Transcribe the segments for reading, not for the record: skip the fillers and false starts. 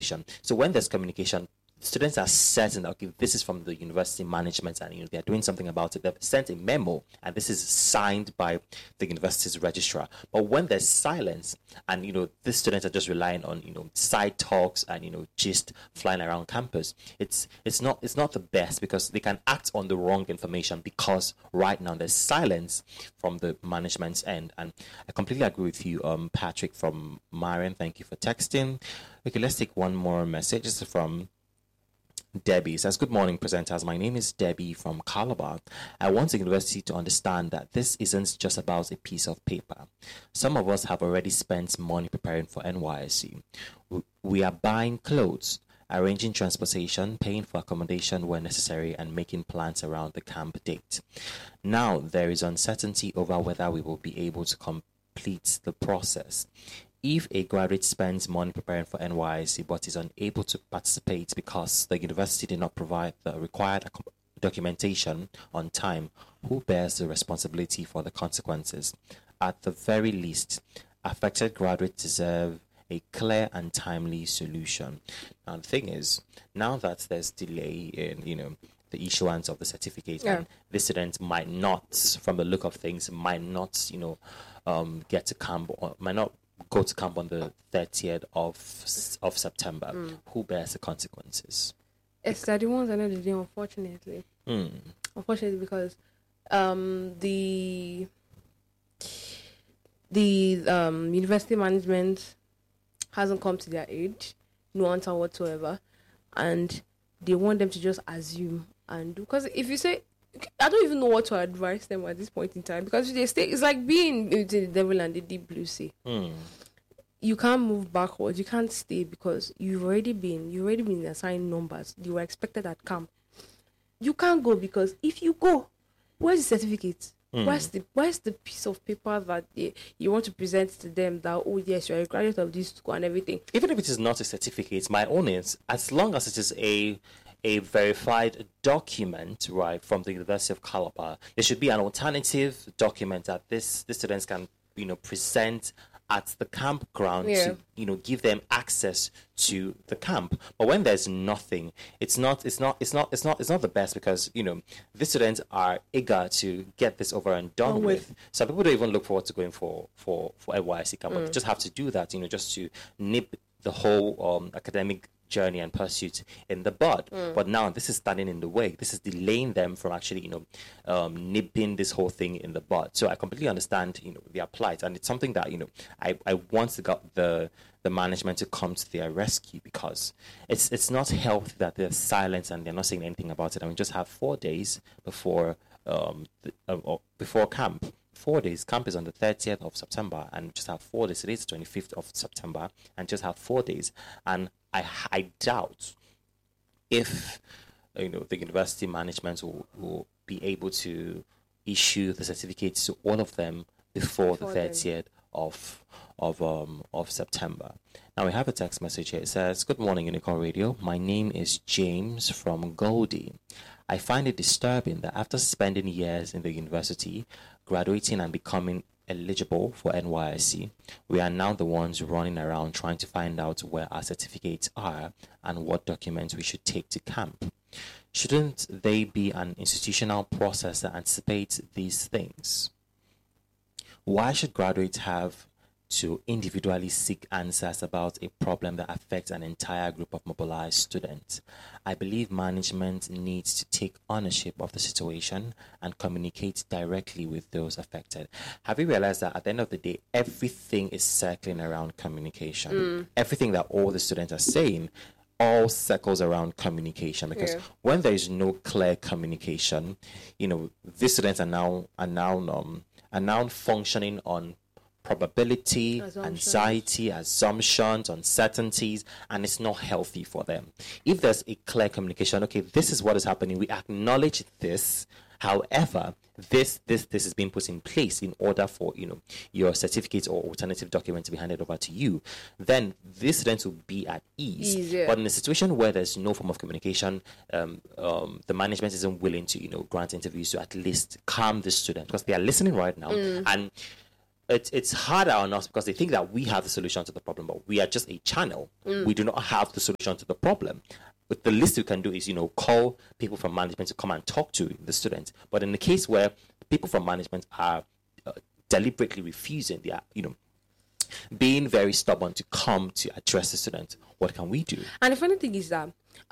communication. So when there's communication, students are certain that, okay, this is from the university management and they're doing something about it. They've sent a memo and this is signed by the university's registrar. But when there's silence and these students are just relying on side talks and just flying around campus, it's not the best, because they can act on the wrong information because right now there's silence from the management's end. And I completely agree with you, Patrick from Marion. Thank you for texting. Okay, let's take one more message. This is from Debbie. It says, good morning, presenters. My name is Debbie from Calabar. I want the university to understand that this isn't just about a piece of paper. Some of us have already spent money preparing for NYSC. We are buying clothes, arranging transportation, paying for accommodation where necessary, and making plans around the camp date. Now there is uncertainty over whether we will be able to complete the process. If a graduate spends money preparing for NYSC but is unable to participate because the university did not provide the required documentation on time, who bears the responsibility for the consequences? At the very least, affected graduates deserve a clear and timely solution. Now, the thing is, now that there's delay in, the issuance of the certificate, and the students might not, from the look of things, might not, get to camp, or might not go to camp on the 30th of September. Who bears the consequences? It's the ones at the end of the day, unfortunately. Unfortunately, because the university management hasn't come to their aid, no answer whatsoever, and they want them to just assume and do. Because if you say, I don't even know what to advise them at this point in time, because if they stay, it's like being in the devil and the deep blue sea. You can't move backwards. You can't stay because you've already been assigned numbers. You were expected at camp. You can't go because if you go, where's the certificate? Where's the piece of paper that you want to present to them that, oh yes, you're a graduate of this school and everything? Even if it is not a certificate, my own is, as long as it is a verified document, right, from the University of Calabar, there should be an alternative document that this students can present at the campground to give them access to the camp. But when there's nothing, it's not the best, because the students are eager to get this over and done with. Some people don't even look forward to going for NYSC camp, but they just have to do that, just to nip the whole academic journey and pursuit in the bud. But now this is standing in the way. This is delaying them from actually nipping this whole thing in the bud. So I completely understand their plight, and it's something that I want the management to come to their rescue, because it's not healthy that they're silent and they're not saying anything about it. I mean, just have 4 days before camp. 4 days. Camp is on the 30th of September, and just have 4 days. Today's the 25th of September, and just have 4 days. And I doubt if the university management will be able to issue the certificates to all of them before the 30th of September. Now we have a text message here. It says, good morning, Unicorn Radio. My name is James from Goldie. I find it disturbing that after spending years in the university, graduating and becoming eligible for NYSC, we are now the ones running around trying to find out where our certificates are and what documents we should take to camp. Shouldn't they be an institutional process that anticipates these things? Why should graduates have to individually seek answers about a problem that affects an entire group of mobilized students? I believe management needs to take ownership of the situation and communicate directly with those affected. Have you realized that at the end of the day, everything is circling around communication? Everything that all the students are saying all circles around communication, because when there is no clear communication, these students are now functioning on probability, anxiety, assumptions, uncertainties, and it's not healthy for them. If there's a clear communication, okay, this is what is happening, we acknowledge this, however, this is being put in place in order for your certificate or alternative document to be handed over to you, then these students will be at ease. But in a situation where there's no form of communication, the management isn't willing to grant interviews to at least calm the student, because they are listening right now, and it's harder on us because they think that we have the solution to the problem, but we are just a channel. We do not have the solution to the problem. But the least we can do is, call people from management to come and talk to the students. But in the case where people from management are deliberately refusing, they are, being very stubborn to come to address the student, what can we do? And the funny thing is that,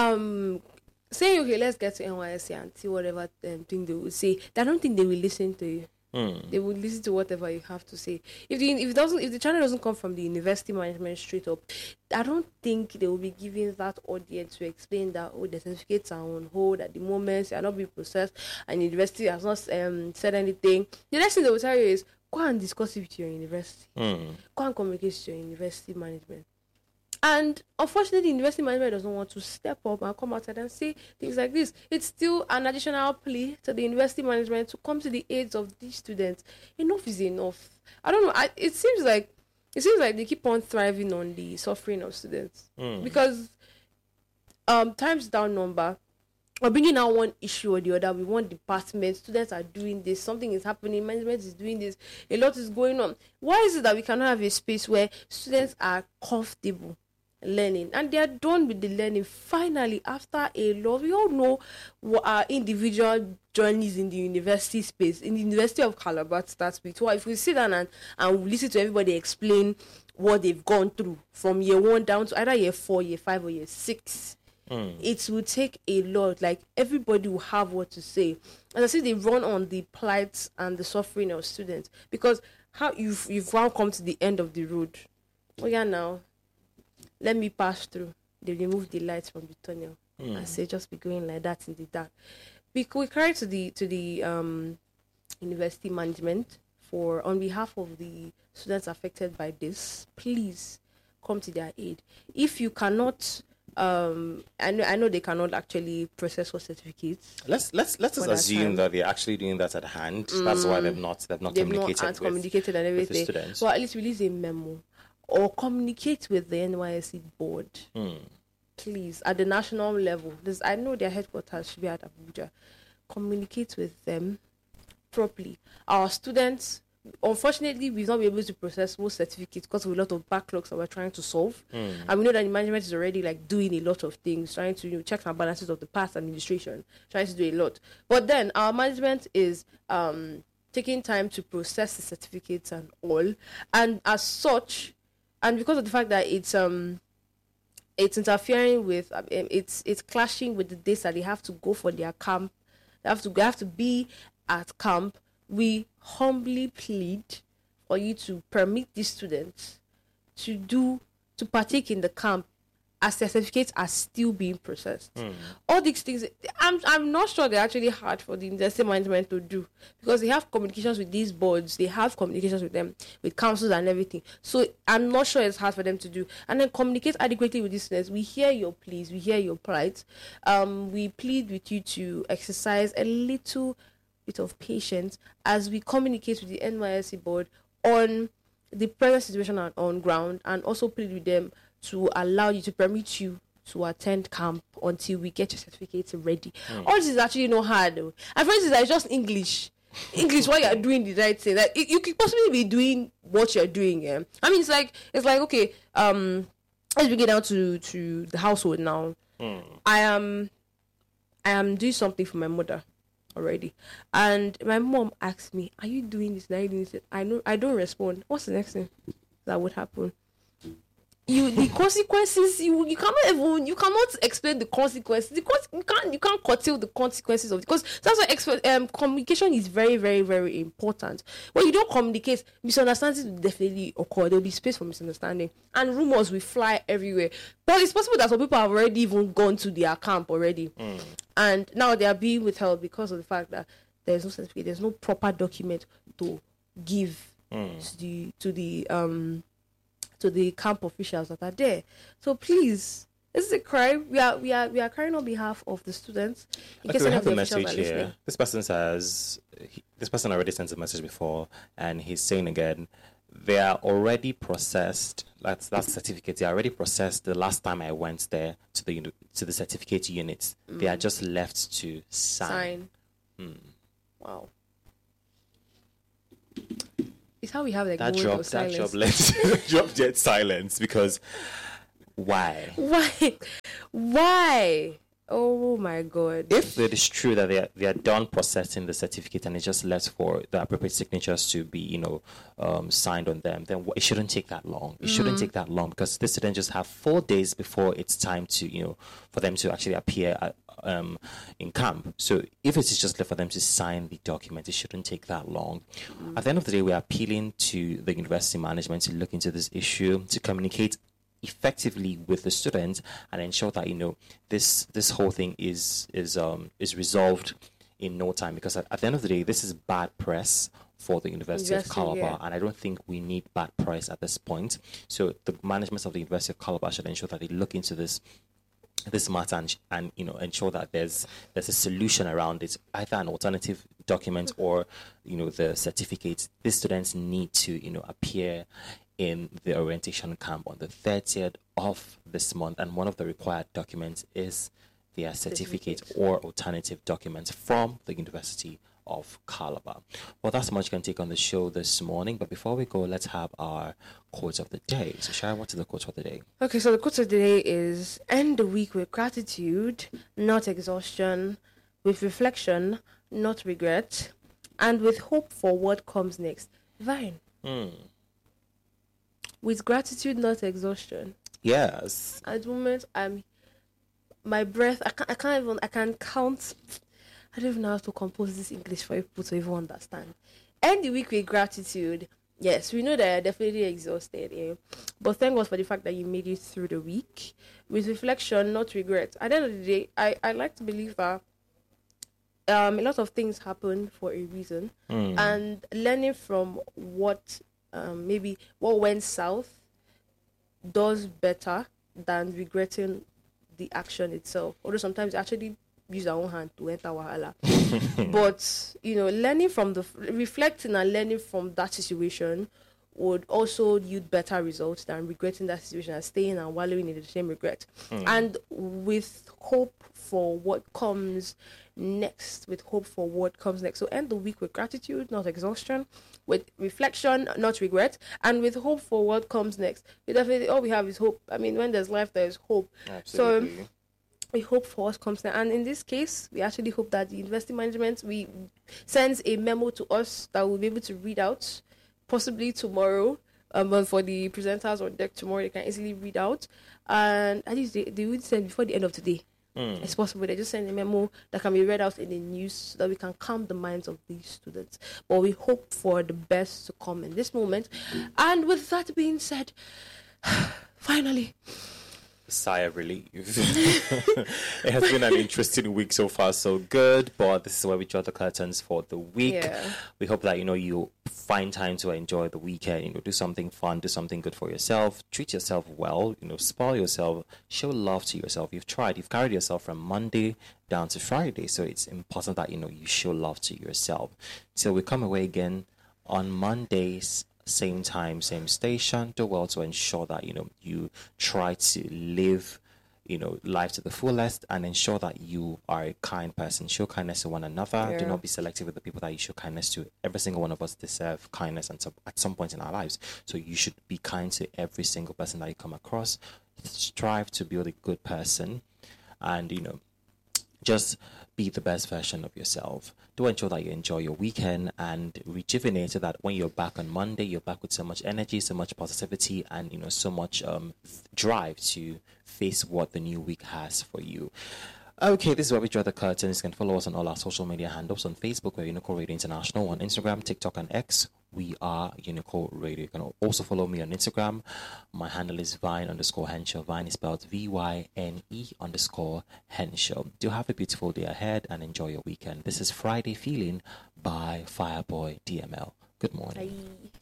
saying, okay, let's get to NYSC and see whatever thing they will say, I don't think they will listen to you. They will listen to whatever you have to say. If the channel doesn't come from the university management straight up, I don't think they will be giving that audience to explain that the certificates are on hold at the moment, they are not being processed, and the university has not said anything. The next thing they will tell you is go and discuss it with your university. Go and communicate with your university management. And unfortunately, the university management doesn't want to step up and come outside and say things like this. It's still an additional plea to the university management to come to the aids of these students. Enough is enough. I don't know. It seems like they keep on thriving on the suffering of students because times down number. We're bringing out one issue or the other. We want department. Students are doing this. Something is happening. Management is doing this. A lot is going on. Why is it that we cannot have a space where students are comfortable learning and they are done with the learning finally after a lot? We all know what our individual journeys in the university space, in the University of Calabar starts with. Well, if we sit down and listen to everybody explain what they've gone through from year 1 down to either year 4, year 5, or year 6, it will take a lot. Like, everybody will have what to say. As I say, they run on the plight and the suffering of students, because how you've now come to the end of the road. Oh yeah, now let me pass through. They remove the lights from the tunnel and say just be going like that in the dark. We cry to the university management on behalf of the students affected by this. Please come to their aid. If you cannot, I know they cannot actually process for certificates. Let's just assume that they're actually doing that at hand. That's why they've not communicated and everything. With the students. Well, at least release a memo or communicate with the NYSC board. Please, at the national level. I know their headquarters should be at Abuja. Communicate with them properly. Our students, unfortunately, we've not been able to process most certificates because of a lot of backlogs that we're trying to solve. And we know that the management is already doing a lot of things, trying to check and balances of the past administration, trying to do a lot. But then our management is taking time to process the certificates and all. And as such, and because of the fact that it's interfering with, it's clashing with the days that they have to go for their camp. They have to be at camp. We humbly plead for you to permit these students to partake in the camp as their certificates are still being processed. All these things, I'm not sure they're actually hard for the university management to do, because they have communications with these boards, they have communications with them, with councils and everything. So I'm not sure it's hard for them to do. And then communicate adequately with these students. We hear your pleas, we hear your plight. We plead with you to exercise a little bit of patience as we communicate with the NYSC board on the present situation on ground, and also plead with them to allow you, to permit you to attend camp until we get your certificates ready. All this is actually not hard though. And for instance, it's just English while you're doing the right thing. Like, you could possibly be doing what you're doing. I mean, it's like okay, let's begin down to the household now. I am doing something for my mother already, and my mom asked me, "Are you doing this? Are you doing this?" I don't respond. What's the next thing that would happen? The consequences, you cannot explain the consequences. You can't curtail the consequences of it, because that's why communication is very, very, very important. When you don't communicate, misunderstandings will definitely occur. There will be space for misunderstanding, and rumors will fly everywhere. But it's possible that some people have already even gone to their camp already, and now they are being withheld because of the fact that there's no certificate, there's no proper document to give to the camp officials that are there. So please, this is a cry. We are crying on behalf of the students. We have a message here. This person already sent a message before, and he's saying again, they are already processed. That's certificate. They are already processed. The last time I went there to the certificate units, they are just left to sign. Wow. It's how we have like That moments of drop silence. drop dead silence because why? Why? Oh my God. If it is true that they are done processing the certificate and it's just left for the appropriate signatures to be, signed on them, then it shouldn't take that long. It shouldn't take that long because the students just have 4 days before it's time to, for them to actually appear in camp. So if it is just left for them to sign the document, it shouldn't take that long. At the end of the day, we are appealing to the university management to look into this issue, to communicate effectively with the students and ensure that this whole thing is resolved in no time, because at the end of the day this is bad press for the University of Calabar, and I don't think we need bad press at this point. So the management of the University of Calabar should ensure that they look into this matter and ensure that there's a solution around it, either an alternative document or the certificate. These students need to appear in the orientation camp on the 30th of this month, and one of the required documents is their certificate or alternative documents from the University of Calabar. Well, that's much you can take on the show this morning, but before we go, let's have our quote of the day. So Shara, what's the quote of the day? Okay, so the quote of the day is: end the week with gratitude, not exhaustion, with reflection, not regret, and with hope for what comes next. Vine. With gratitude, not exhaustion. Yes. At the moment, my breath, I can count. I don't even know how to compose this English for people to even understand. End the week with gratitude. Yes, we know that you're definitely exhausted, but thank God for the fact that you made it through the week. With reflection, not regret. At the end of the day, I like to believe that a lot of things happen for a reason, and learning from what maybe what went south does better than regretting the action itself. Although sometimes actually use our own hand to enter wahala. But learning from reflecting and learning from that situation would also yield better results than regretting that situation and staying and wallowing in the same regret. And with hope for what comes next, So end the week with gratitude, not exhaustion, with reflection, not regret, and with hope for what comes next. We definitely, all we have is hope. I mean, when there's life, there's hope. Absolutely. So we hope for what comes next. And in this case, we actually hope that the university management sends a memo to us that we'll be able to read out, possibly tomorrow. But for the presenters on deck tomorrow, they can easily read out. And at least they would send before the end of the day. It's possible. They just send a memo that can be read out in the news so that we can calm the minds of these students. But we hope for the best to come in this moment. And with that being said, finally, sigh of relief. It has been an interesting week so far, so good, but this is where we draw the curtains for the week. We hope that you find time to enjoy the weekend, do something fun, do something good for yourself, treat yourself well, spoil yourself, show love to yourself. You've carried yourself from Monday down to Friday, so it's important that you show love to yourself. So we come away again on Mondays, same time, same station. Do well to ensure that you try to live life to the fullest and ensure that you are a kind person. Show kindness to one another. Do not be selective with the people that you show kindness to. Every single one of us deserve kindness at some point in our lives, so you should be kind to every single person that you come across. Strive to build a good person, and just be the best version of yourself. Do ensure that you enjoy your weekend and rejuvenate, so that when you're back on Monday, you're back with so much energy, so much positivity, and so much drive to face what the new week has for you. Okay, this is where we draw the curtains. You can follow us on all our social media handles. On Facebook, we're Unico Radio International. On Instagram, TikTok, and X, we are Unico Radio. You can also follow me on Instagram. My handle is Vine_Henshaw. Vine is spelled VYNE_Henshaw. Do have a beautiful day ahead and enjoy your weekend. This is Friday Feeling by Fireboy DML. Good morning. Bye.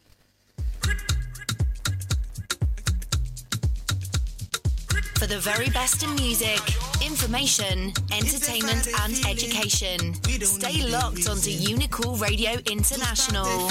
For the very best in music, information, entertainment and education. Stay locked onto Unicool Radio International.